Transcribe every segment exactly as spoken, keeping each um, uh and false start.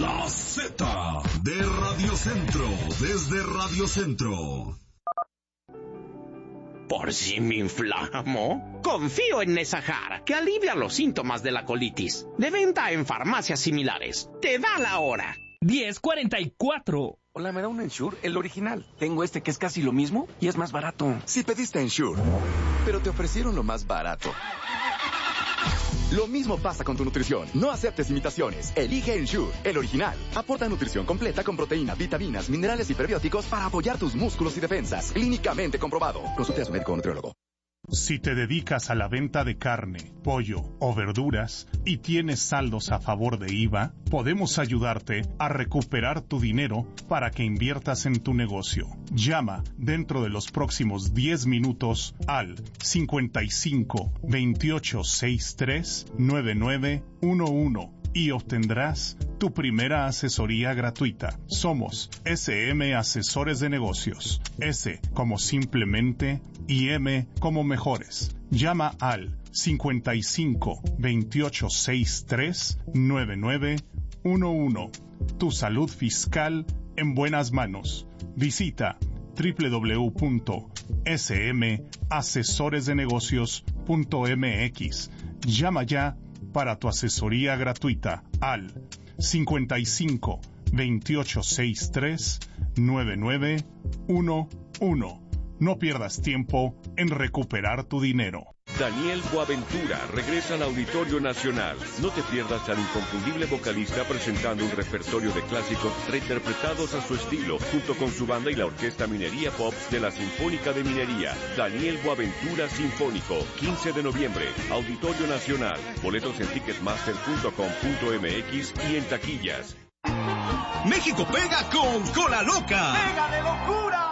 La Z de Radio Centro, desde Radio Centro. ¿Por si me inflamo? Confío en Nesajar, que alivia los síntomas de la colitis. De venta en farmacias similares. Te da la hora. diez cuarenta y cuatro. Hola, ¿me da un Ensure? El original. Tengo este que es casi lo mismo y es más barato. Si pediste Ensure, pero te ofrecieron lo más barato. Lo mismo pasa con tu nutrición. No aceptes imitaciones. Elige Ensure, el original. Aporta nutrición completa con proteína, vitaminas, minerales y prebióticos para apoyar tus músculos y defensas. Clínicamente comprobado. Consulte a su médico o nutriólogo. Si te dedicas a la venta de carne, pollo o verduras y tienes saldos a favor de I V A, podemos ayudarte a recuperar tu dinero para que inviertas en tu negocio. Llama dentro de los próximos diez minutos al cincuenta y cinco, veintiocho, sesenta y tres, noventa y nueve once y obtendrás tu primera asesoría gratuita. Somos S M Asesores de Negocios. S como simplemente y M como mejores. Llama al cincuenta y cinco, veintiocho, sesenta y tres, noventa y nueve once. Tu salud fiscal en buenas manos. Visita doble u doble u doble u punto s m asesores de negocios punto m x. Llama ya para tu asesoría gratuita al cincuenta y cinco, veintiocho, sesenta y tres, noventa y nueve once. No pierdas tiempo en recuperar tu dinero. Daniel Boaventura regresa al Auditorio Nacional. No te pierdas al inconfundible vocalista presentando un repertorio de clásicos reinterpretados a su estilo, junto con su banda y la Orquesta Minería Pop de la Sinfónica de Minería. Daniel Boaventura Sinfónico, quince de noviembre, Auditorio Nacional. Boletos en ticketmaster punto com punto m x y en taquillas. México pega con Cola Loca. ¡Pega de locura!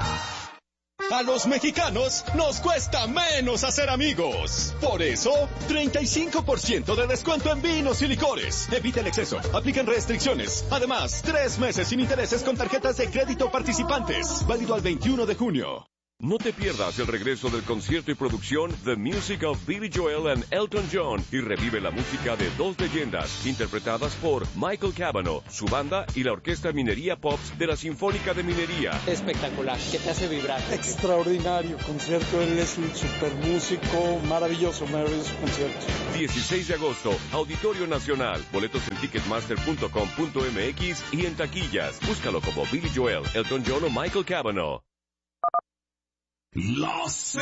A los mexicanos nos cuesta menos hacer amigos. Por eso, treinta y cinco por ciento de descuento en vinos y licores. Evita el exceso. Aplican restricciones. Además, tres meses sin intereses con tarjetas de crédito participantes. Válido al veintiuno de junio. No te pierdas el regreso del concierto y producción The Music of Billy Joel and Elton John y revive la música de dos leyendas interpretadas por Michael Cavanaugh, su banda y la Orquesta Minería Pops de la Sinfónica de Minería. Espectacular, que te hace vibrar. Extraordinario concierto, él es un super músico, maravilloso, maravilloso concierto. dieciséis de agosto, Auditorio Nacional. Boletos en ticketmaster punto com punto m x y en taquillas. Búscalo como Billy Joel, Elton John o Michael Cavanaugh. La Z.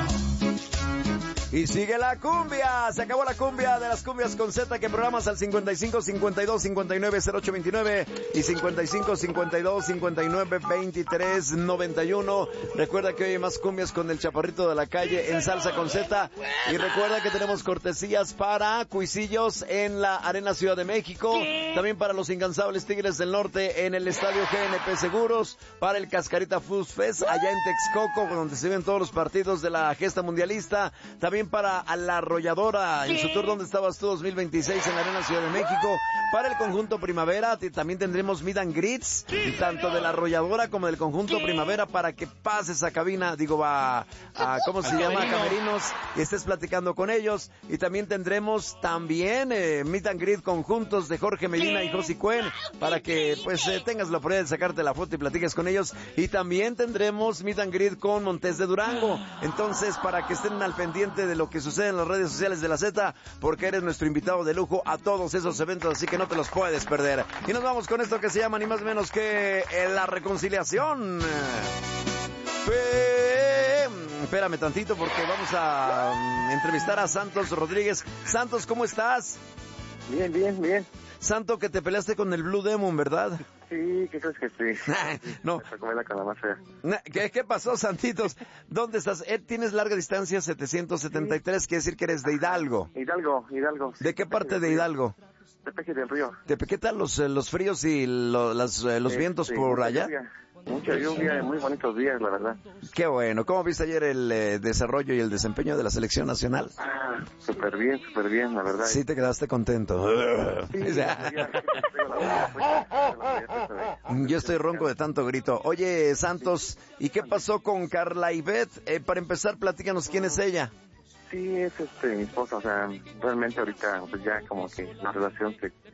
Y sigue la cumbia. Se acabó la cumbia de las cumbias con Z, que programas al cincuenta y cinco, cincuenta y dos, cincuenta y nueve, cero ocho veintinueve y cincuenta y cinco, cincuenta y dos, cincuenta y nueve, veintitrés, noventa y uno. Recuerda que hoy hay más cumbias con el Chaparrito de la Calle en Salsa con Z. Y recuerda que tenemos cortesías para Cuisillos en la Arena Ciudad de México. También para los incansables Tigres del Norte en el Estadio G N P Seguros. Para el Cascarita Food Fest allá en Texcoco, donde se ven todos los partidos de la gesta mundialista. También para La Arrolladora en su tour Donde Estabas Tú dos mil veintiséis en la Arena Ciudad de México. Para el conjunto Primavera también tendremos Meet and Greets, tanto de La Arrolladora como del conjunto Primavera, para que pases a cabina, digo, va a, ¿cómo se llama? A Camerinos, y estés platicando con ellos. Y también tendremos también eh, Meet and Greet conjuntos de Jorge Medina y Josi Cuen, para que pues eh, tengas la oportunidad de sacarte la foto y platiques con ellos. Y también tendremos Meet and Greet con Montes de Durango. Entonces, para que estén al pendiente de lo que sucede en las redes sociales de la Z, porque eres nuestro invitado de lujo a todos esos eventos, así que no te los puedes perder. Y nos vamos con esto que se llama ni más menos que eh, La Reconciliación. Pe... Espérame tantito porque vamos a um, entrevistar a Santos Rodríguez. Santos, ¿cómo estás? Bien, bien, bien. Santo, que te peleaste con el Blue Demon, ¿verdad? Sí, ¿qué crees que sí? No. Me comí la calabaza. ¿Qué, ¿Qué pasó, Santitos? ¿Dónde estás? Eh, ¿Tienes larga distancia? setecientos setenta y tres, sí. Quiere decir que eres de Hidalgo. Hidalgo, Hidalgo. ¿De qué parte de Hidalgo? De Peje del Río. ¿Te ¿Qué tal los, los fríos y lo, las, los este, vientos por allá? Lluvia. Mucha lluvia, muy bonitos días, la verdad. Qué bueno. ¿Cómo viste ayer el eh, desarrollo y el desempeño de la selección nacional? Ah, súper bien, súper bien, la verdad. Sí, te quedaste contento. Sí, yo estoy ronco de tanto grito. Oye, Santos, ¿y qué pasó con Carla Ivette? Eh, para empezar, platícanos quién es ella. Sí, es este mi esposa, o sea, realmente ahorita pues ya como que la relación se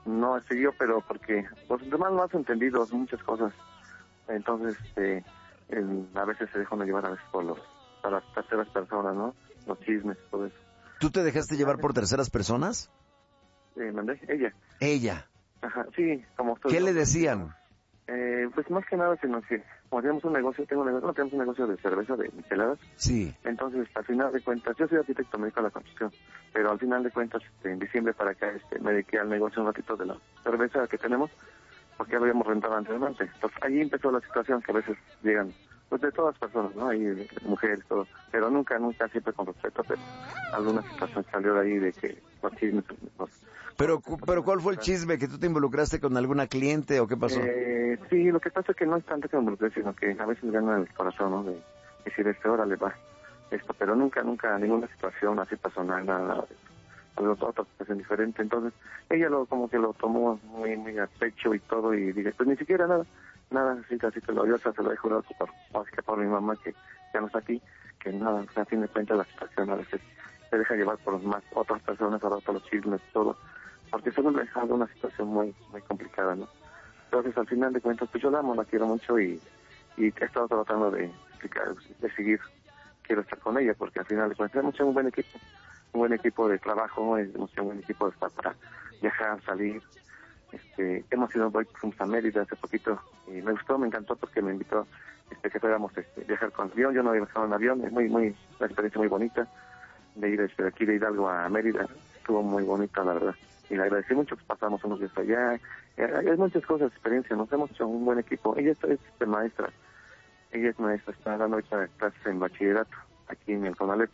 no siguió, pero porque los demás no han entendido muchas cosas. Entonces, este, el, a veces se dejan llevar a veces por los, para las terceras personas, ¿no? Los chismes, todo eso. ¿Tú te dejaste llevar por terceras personas? Eh, ¿mandé? Ella. Ella. Ajá, sí, como estoy. ¿Qué le decían? Eh, pues más que nada, sino que como tenemos un negocio, tengo un negocio, no, tenemos un negocio de cerveza, de micheladas. Sí. Entonces, al final de cuentas, yo soy arquitecto, me dedico a la construcción, pero al final de cuentas, este, en diciembre para acá, este, me dediqué al negocio un ratito de la cerveza que tenemos, porque ya lo habíamos rentado anteriormente. Entonces, ahí empezó la situación que a veces llegan, pues de todas personas, ¿no? Ahí, mujeres, todo, pero nunca, nunca, siempre con respeto, pero alguna situación salió de ahí de que los chismes, los, Pero, pero ¿cuál fue el chisme? ¿Que tú te involucraste con alguna cliente o qué pasó? Eh, sí, lo que pasa es que no es tanto que me involucré, sino que a veces gana el corazón, ¿no? De decir, este, órale, va, esto, pero nunca, nunca, ninguna situación así personal, nada, nada de eso. Algo, otra situación diferente. Entonces, ella lo, como que lo tomó muy, muy a pecho y todo, y dije, pues ni siquiera nada, nada, así, así que lo, yo se lo he jurado por, así que por mi mamá, que ya no está aquí, que nada, o sea, a fin de cuentas la situación a veces se deja llevar por más otras personas, ahora por los chismes, todo, porque eso nos deja una situación muy, muy complicada, ¿no? Entonces, al final de cuentas, pues yo la amo, la quiero mucho y, y he estado tratando de explicar, de seguir, quiero estar con ella, porque al final de cuentas hemos hecho un buen equipo, un buen equipo de trabajo, hemos hecho un buen equipo de estar para viajar, salir. Este, hemos ido fuimos a Mérida hace poquito y me gustó, me encantó porque me invitó este, que fuéramos este, viajar con avión. Yo no había viajado en avión, es muy, muy, una experiencia muy bonita de ir desde aquí de Hidalgo a Mérida, estuvo muy bonita la verdad y le agradecí mucho, pues pasamos unos días allá, hay muchas cosas, experiencia, nos hemos hecho un buen equipo. Ella es, es maestra, ella es maestra, está dando ahorita clases en bachillerato aquí en el Conalep.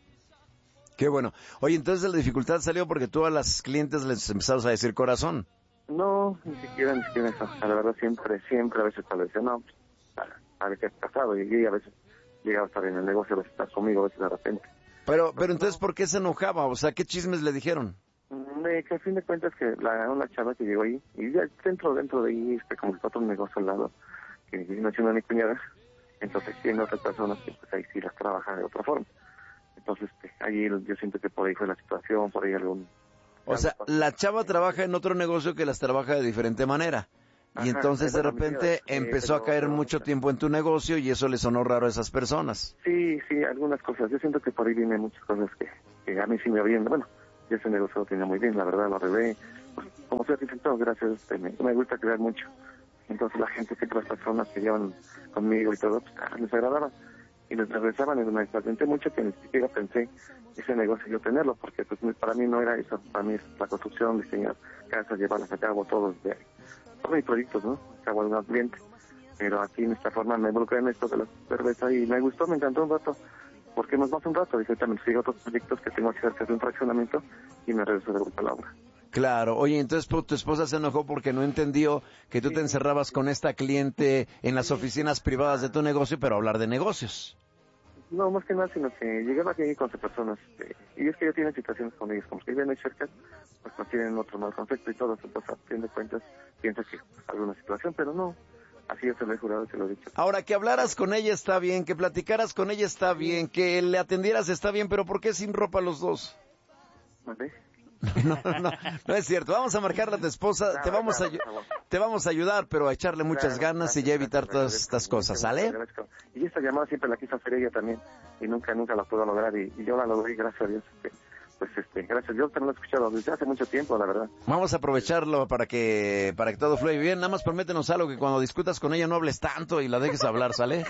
Qué bueno. Oye, entonces la dificultad salió porque tú a las clientes les empezabas a decir corazón. No, ni siquiera, ni siquiera eso. La verdad, siempre, siempre a veces te decía, no, pues, a, a ver qué has pasado. Y a veces llegaba a estar en el negocio, a veces estar conmigo, a veces de repente. Pero, pero entonces, ¿por qué se enojaba? O sea, ¿qué chismes le dijeron? De que a fin de cuentas que la, una chava que llegó ahí, y ya dentro, dentro de ahí, este, como está otro negocio al lado, que no es una ni cuñada, entonces tiene otras personas que pues ahí sí las trabajan de otra forma. Entonces, pues, ahí yo siento que por ahí fue la situación, por ahí algún... O sea, la chava trabaja en otro negocio que las trabaja de diferente manera. Y Ajá, entonces de bueno, repente sí, empezó pero, a caer pero, mucho pero, tiempo en tu negocio y eso le sonó raro a esas personas. Sí, sí, algunas cosas. Yo siento que por ahí vienen muchas cosas que, que a mí sí me habían... Bueno, yo ese negocio lo tenía muy bien, la verdad, lo arreglé. Pues, como soy arquitecto, gracias, este, me, me gusta crear mucho. Entonces la gente, siempre las personas que llevan conmigo y todo, pues ah, les agradaba. Y les regresaban y me sorprendí mucho que ni siquiera pensé ese negocio yo tenerlo, porque pues para mí no era eso, para mí es la construcción, diseñar casas, llevarlas a cabo, todos, de, todos mis proyectos, ¿no? Acabo de un cliente. Pero aquí en esta forma me involucré en esto de la cerveza y me gustó, me encantó un rato, porque nos vamos un rato, y también sigo otros proyectos que tengo que hacer, que hacer un fraccionamiento y me regreso de vuelta a la obra. Claro, oye, entonces tu esposa se enojó porque no entendió que tú te encerrabas con esta cliente en las oficinas privadas de tu negocio, pero hablar de negocios. No, más que nada, sino que llegaba aquí con otras personas, eh, y es que ya tienen situaciones con ellos, como que viven ahí cerca, pues no tienen otro mal concepto y todo, entonces a fin de cuentas piensas que pues, alguna situación, pero no, así yo se lo he jurado, se lo he dicho. Ahora, que hablaras con ella está bien, que platicaras con ella está bien, que le atendieras está bien, pero ¿por qué sin ropa los dos? ¿Vale? No, no, no, no es cierto. Vamos a marcarle a tu esposa, te vamos a te vamos a ayudar, pero a echarle muchas ganas y ya evitar todas estas cosas, ¿sale? Y esta llamada siempre la quiso hacer ella también y nunca, nunca la pudo lograr y, y yo la logré, gracias a Dios. Este, pues este, gracias, yo también lo he escuchado desde hace mucho tiempo, la verdad. Vamos a aprovecharlo para que para que todo fluya bien. Nada más prométenos algo, que cuando discutas con ella no hables tanto y la dejes hablar, ¿sale?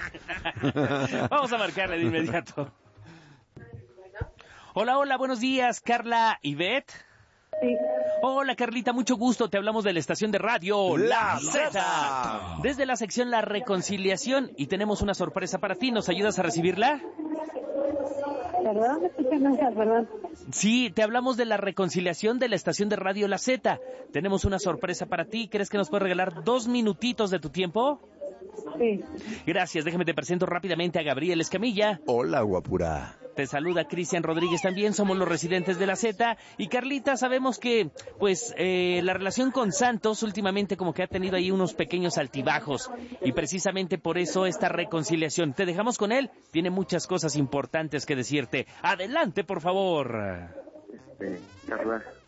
Vamos a marcarle de inmediato. Hola, hola, buenos días, Carla Ivette. Sí. Hola, Carlita, mucho gusto. Te hablamos de la estación de radio La Z. Desde la sección La Reconciliación y tenemos una sorpresa para ti. ¿Nos ayudas a recibirla? ¿Perdón? ¿Perdón? Sí, te hablamos de La Reconciliación de la estación de radio La Z. Tenemos una sorpresa para ti. ¿Crees que nos puedes regalar dos minutitos de tu tiempo? Sí. Gracias, déjame te presento rápidamente a Gabriel Escamilla. Hola, guapura. Te saluda Cristian Rodríguez también, somos los residentes de la Z. Y Carlita, sabemos que pues eh, la relación con Santos últimamente como que ha tenido ahí unos pequeños altibajos. Y precisamente por eso esta reconciliación. Te dejamos con él, tiene muchas cosas importantes que decirte. Adelante, por favor. Este, Carla,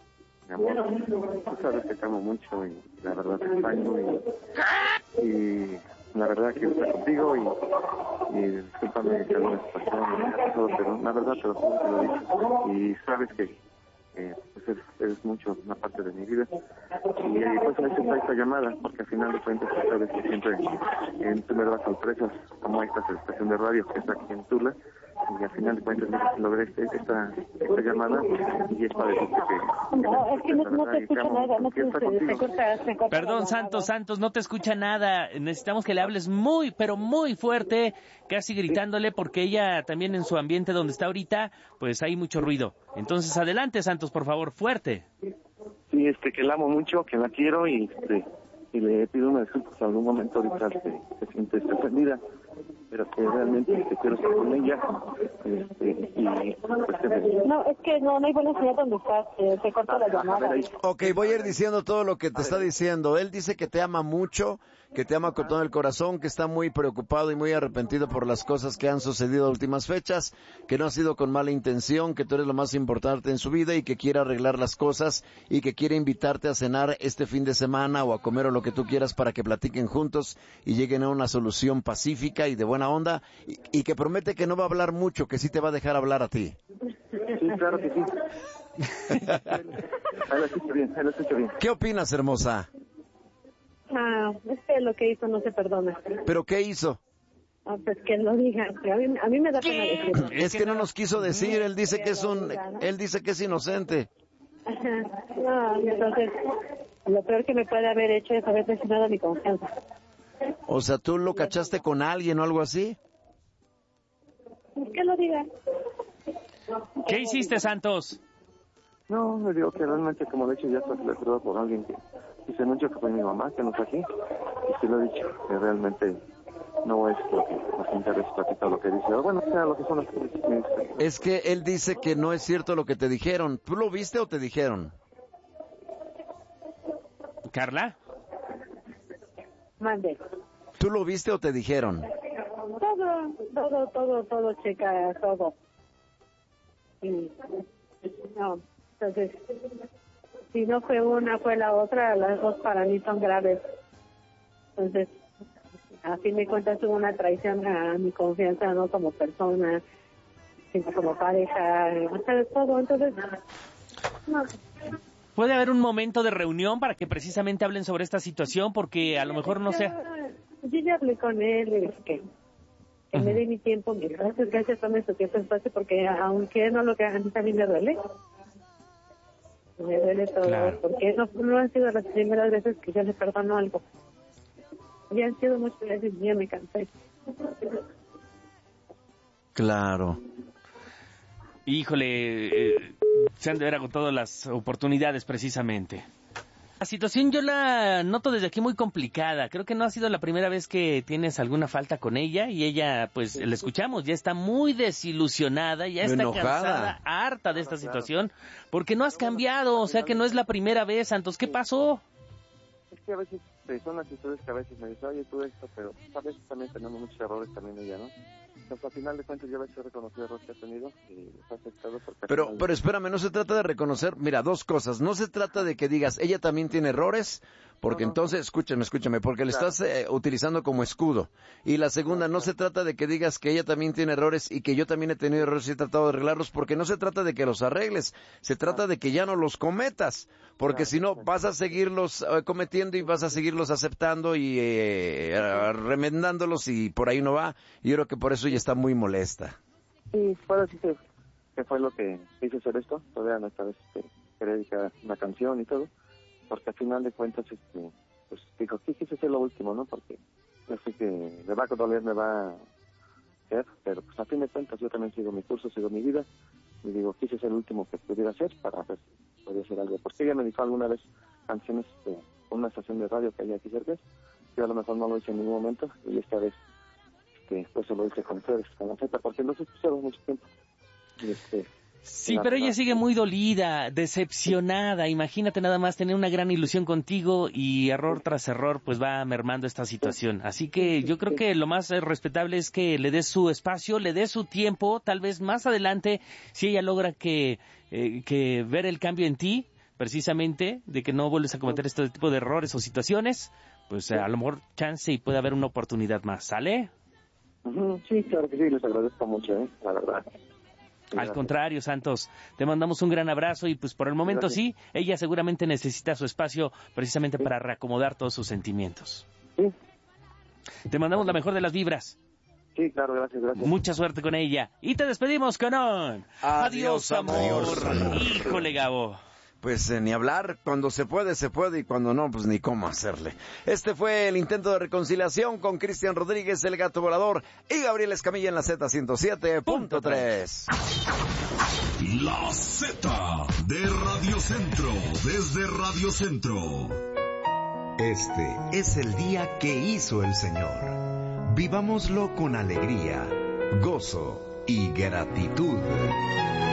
mi amor, tú sabes que te amo mucho y la verdad te extraño y, y la verdad quiero estar contigo y, y discúlpame que alguna situación me ha pasado, pero la verdad te lo juro, te lo he dicho y sabes que eh, pues eres, eres mucho una parte de mi vida y eh, pues me hice esta llamada porque al final de cuentas sabes que siempre eh, tú me das sorpresas como esta estación de radio que está aquí en Tula y al final de cuentas logré este, esta, esta llamada y es para decirte que... No, es que no, no te escucha nada, no te, se, se corta, se corta. Perdón, Santos, Santos, no te escucha nada. Necesitamos que le hables muy, pero muy fuerte, casi gritándole, porque ella también en su ambiente donde está ahorita, pues hay mucho ruido. Entonces, adelante, Santos, por favor, fuerte. Sí, este, que la amo mucho, que la quiero y este y le pido una disculpa si en algún momento ahorita se, se siente ofendida, pero que realmente te quiero estar con ella. Este, y, pues, que... No, es que no, no hay buena señal donde estás, eh, se corta la llamada. Ok, voy a ir diciendo todo lo que te está diciendo. Él dice que te ama mucho, que te ama con todo el corazón, que está muy preocupado y muy arrepentido por las cosas que han sucedido en últimas fechas, que no ha sido con mala intención, que tú eres lo más importante en su vida y que quiere arreglar las cosas y que quiere invitarte a cenar este fin de semana o a comer o lo que tú quieras para que platiquen juntos y lleguen a una solución pacífica y de buena onda y, y que promete que no va a hablar mucho, que sí te va a dejar hablar a ti. Sí, claro que sí. Ahí lo escucho bien, ahí lo escucho bien. ¿Qué opinas, hermosa? Ah, es que lo que hizo no se perdona. ¿Pero qué hizo? Ah, pues que lo diga. A mí, a mí me da pena decirlo. Es que no nos quiso decir, él dice que es un, él dice que es inocente. Ajá. No, entonces, lo peor que me puede haber hecho es haber traicionado mi confianza. O sea, ¿tú lo cachaste con alguien o algo así? Pues que lo diga. ¿Qué hiciste, Santos? No, me digo que realmente, como de hecho, ya está seleccionado por alguien que dice mucho que fue mi mamá, que no está aquí. Y sí lo he dicho, que realmente no es lo que nos interesa platicar lo que dice. Bueno, sea lo que son las cosas que me dicen. Es que él dice que no es cierto lo que te dijeron. ¿Tú lo viste o te dijeron? ¿Carla? Mande. ¿Tú lo viste o te dijeron? Todo, todo, todo, todo, chica, todo. Y, no, entonces, si no fue una, fue la otra, las dos para mí son graves. Entonces, a fin de cuentas hubo una traición a mi confianza, no como persona, sino como pareja, o sea, de todo, entonces, no. ¿Puede haber un momento de reunión para que precisamente hablen sobre esta situación? Porque a lo mejor no sea... Yo ya hablé con él, es que, que me dé mi tiempo, mi gracias, gracias, tome su tiempo espacio, porque aunque no lo que a mí también me duele, me duele todo, claro. Porque no, no han sido las primeras veces que yo le perdono algo. Ya han sido muchas veces y ya me cansé. Claro. Híjole, eh, se han de ver agotado las oportunidades precisamente. La situación yo la noto desde aquí muy complicada. Creo que no ha sido la primera vez que tienes alguna falta con ella y ella, pues, la escuchamos, ya está muy desilusionada, ya está enojada, cansada, harta de esta situación, porque no has cambiado, o sea que no es la primera vez. Santos, ¿qué pasó? Es que a veces son actitudes que a veces me dicen, oye, tú esto, pero a veces también tenemos muchos errores también ella, ¿no? Pues al final de cuentas yo a veces he reconocido errores que ha tenido y los ha aceptado porque... Pero, final... pero espérame, no se trata de reconocer, mira, dos cosas, no se trata de que digas, ella también tiene errores, porque no, no, entonces, escúchame, escúchame, porque claro, le estás eh, utilizando como escudo. Y la segunda, no, no se trata de que digas que ella también tiene errores y que yo también he tenido errores y he tratado de arreglarlos, porque no se trata de que los arregles, se trata no. de que ya no los cometas, porque claro, si no, vas a seguirlos eh, cometiendo y vas a seguirlos aceptando y eh, remendándolos y por ahí no va. Y yo creo que por eso ella está muy molesta. Sí, puedo decir que, que fue lo que hice hacer esto, todavía no esta vez que quería dedicar una canción y todo, porque al final de cuentas, este, pues dijo, sí, quise hacer lo último, ¿no? Porque yo sé que me va a doler, me va a hacer, pero pues a fin de cuentas yo también sigo mi curso, sigo mi vida, y digo, quise ser el último que pudiera hacer para ver si podía hacer algo, porque ella me dijo alguna vez canciones de una estación de radio que hay aquí cerca, yo a lo mejor no lo hice en ningún momento, y esta vez que pues se lo hice con ustedes, con la Z, porque no se escucharon mucho tiempo. Y este, sí, pero ella sigue muy dolida, decepcionada. Imagínate nada más tener una gran ilusión contigo y error tras error pues va mermando esta situación. Así que yo creo que lo más respetable es que le des su espacio, le des su tiempo, tal vez más adelante, si ella logra que, eh, que ver el cambio en ti, precisamente de que no vuelves a cometer este tipo de errores o situaciones, pues a lo mejor chance y puede haber una oportunidad más, ¿sale? Sí, claro que sí, les agradezco mucho, ¿eh? La verdad. Al contrario, Santos, te mandamos un gran abrazo y pues por el momento Gracias. sí, ella seguramente necesita su espacio precisamente sí. para reacomodar todos sus sentimientos. Sí. Te mandamos la mejor de las vibras. Sí, claro, gracias, gracias. Mucha suerte con ella. Y te despedimos con un... Adiós, Adiós, amor. Adiós, amor. Híjole, Gabo. Pues eh, ni hablar, cuando se puede, se puede, y cuando no, pues ni cómo hacerle. Este fue el intento de reconciliación con Cristian Rodríguez, el Gato Volador, y Gabriel Escamilla en la Z ciento siete punto tres. La Z de Radio Centro, desde Radio Centro. Este es el día que hizo el Señor. Vivámoslo con alegría, gozo y gratitud.